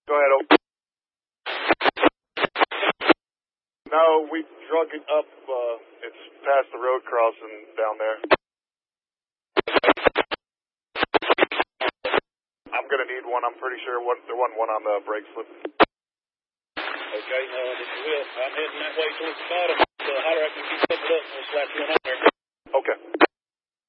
Go ahead, over. No, we drug it up. It's past the road crossing down there. I'm going to need one. I'm pretty sure there wasn't one on the brake slip. Okay, if you will, I'm heading that way towards the bottom. So holler, I can keep it up. We'll slap you one on there. Okay.